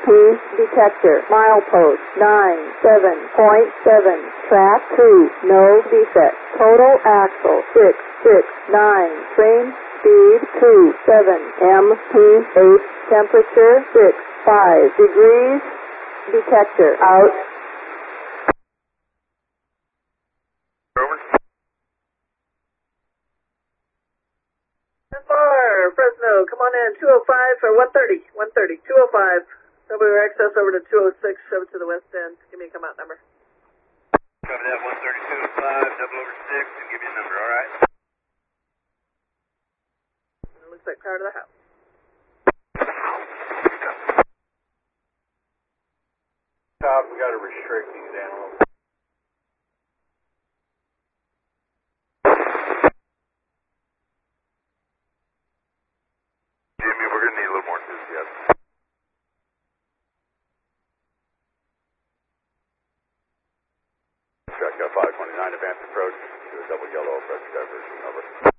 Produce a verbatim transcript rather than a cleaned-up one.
P detector. Milepost nine seven point seven. Track two. No defect. Total axle six six nine. Train speed two seven. M P eight. Temperature six five degrees. Detector out. Over. Bar, Fresno, come on in, two oh five or one thirty, one thirty, two oh five. W access over to two oh six, over to the west end. Give me a come out number. Cover that one thirty-two oh five, double over six, and give me a number, alright? It looks like power to the house. Top, we got to restrict these animals. Jimmy, we're going to need a little more enthusiasm. Shotgun five twenty-nine, advance approach to a double yellow approach diversion, over.